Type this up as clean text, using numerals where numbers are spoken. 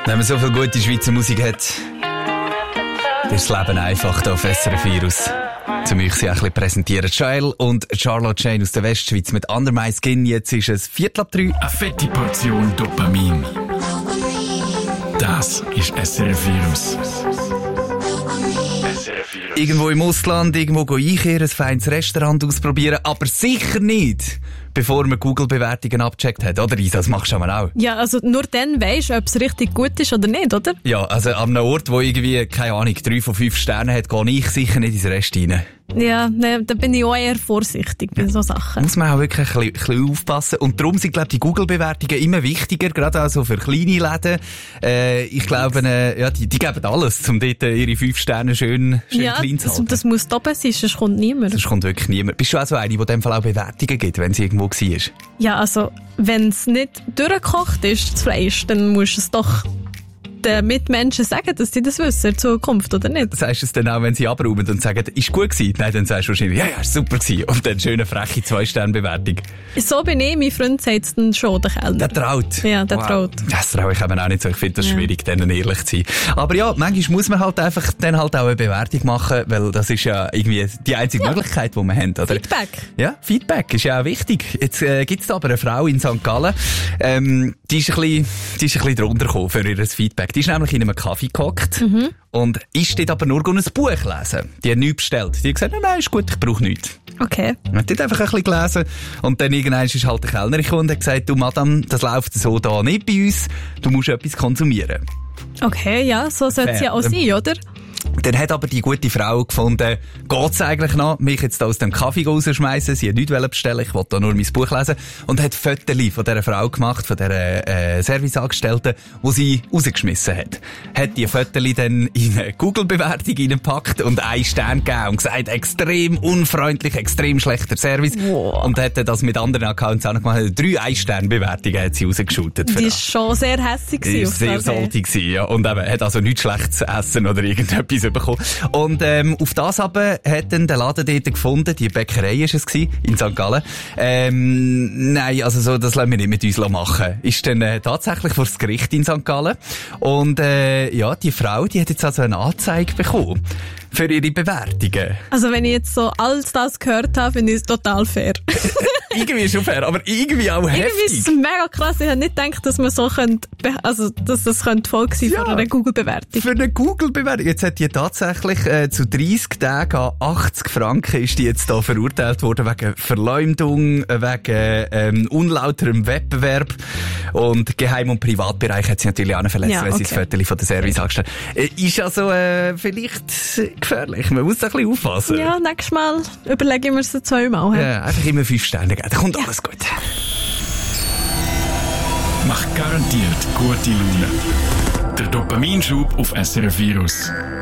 Wenn man so viel gute Schweizer Musik hat, ist das Leben einfach hier auf SRF Virus. Zum euch sie auch ein bisschen präsentieren. Joel und Charlotte Jane aus der Westschweiz mit Under My Skin. Jetzt ist es 2:45. Eine fette Portion Dopamin. Das ist SRF Virus. Irgendwo im Ausland, irgendwo einkehren, ein feines Restaurant ausprobieren, aber sicher nicht, bevor man Google-Bewertungen abgecheckt hat. Oder Isa, das machst du auch. Ja, also nur dann weisst du, ob es richtig gut ist oder nicht, oder? Ja, also an einem Ort, wo irgendwie, keine Ahnung, 3 von 5 Sternen hat, gehe ich sicher nicht ins Rest rein. Ja, ne, da bin ich auch eher vorsichtig bei so Sachen. Muss man auch wirklich ein bisschen aufpassen. Und darum sind, glaube ich, die Google-Bewertungen immer wichtiger, gerade also für kleine Läden. Ich glaube, ja, die geben alles, um dort ihre 5 Sterne schön klein zu halten. Das muss oben sein, sonst kommt niemand. Sonst kommt wirklich niemand. Bist du auch so eine, die in dem Fall auch Bewertungen gibt, wenn sie irgendwo war? Ja, also, wenn es nicht durchgekocht ist, das Fleisch, dann musst du es doch den Mitmenschen sagen, dass sie das wissen in Zukunft, oder nicht? Sagst du es dann auch, wenn sie abräumen und sagen, ist gut gewesen? Nein, dann sagst du wahrscheinlich, ja, ist super gewesen. Und dann schöne, freche 2-Sterne-Bewertung. So bin ich, mein Freund sagt es dann schon, der Kellner. Der traut. Ja, der traut. Das traue ich eben auch nicht so. Ich finde das schwierig, denen ehrlich zu sein. Aber ja, manchmal muss man halt einfach dann halt auch eine Bewertung machen, weil das ist ja irgendwie die einzige Möglichkeit, die wir haben, oder? Feedback. Ja, Feedback ist ja auch wichtig. Jetzt gibt's da aber eine Frau in St. Gallen, die ist ein bisschen drunter gekommen für ihr Feedback. Die ist nämlich in einem Kaffee gehockt und ist dort aber nur ein Buch lesen. Die hat nichts bestellt. Die hat gesagt, nein, ist gut, ich brauche nichts. Okay. Und hat dort einfach ein bisschen gelesen und dann irgendwann ist halt der Kellner gekommen und hat gesagt, du Madame, das läuft so da nicht bei uns, du musst etwas konsumieren. Okay, ja, so sollte es ja auch sein, oder? Dann hat aber die gute Frau gefunden, geht's eigentlich noch, mich jetzt da aus dem Kaffee rausschmeissen, sie hat nichts bestellen, ich wollte da nur mein Buch lesen, und hat Fotos von dieser Frau gemacht, von dieser Serviceangestellten, die sie rausgeschmissen hat. Hat die Fotos dann in eine Google-Bewertung reingepackt und 1 Stern gegeben und gesagt, extrem unfreundlich, extrem schlechter Service. Wow. Und hat dann das mit anderen Accounts auch noch gemacht, 3 1-Stern-Bewertungen hat sie rausgeschootet. Die war schon sehr hässig. Die war sehr salty gewesen, ja. Und eben, hat also nichts Schlechtes zu essen oder irgendetwas bekommen. Und auf das aber hat dann der Laden dort gefunden, die Bäckerei war es gewesen, in St. Gallen. Nein, also so, das lassen wir nicht mit uns machen. Ist dann tatsächlich vor das Gericht in St. Gallen. Und ja, die Frau, die hat jetzt also eine Anzeige bekommen für ihre Bewertungen. Also wenn ich jetzt so alles das gehört habe, finde ich es total fair. Irgendwie schon fair, aber irgendwie auch heftig. Irgendwie ist es mega krass. Ich hätte nicht gedacht, dass man so könnte, also, dass das könnte Folge sein von einer Google-Bewertung. Für eine Google-Bewertung. Jetzt hat die tatsächlich, zu 30 Tagen an 80 Franken ist die jetzt da verurteilt worden wegen Verleumdung, wegen, unlauterem Wettbewerb. Und Geheim- und Privatbereich hat sie natürlich auch noch verletzt, weil sie das Foto von der Service angestellt ist also, vielleicht gefährlich. Man muss da ein bisschen aufpassen. Ja, nächstes Mal überlege ich mir es 2 Mal. Ja, einfach immer 5 Sterne geben. Da kommt alles gut. Macht garantiert gute Laune. Der Dopaminschub auf SRF Virus.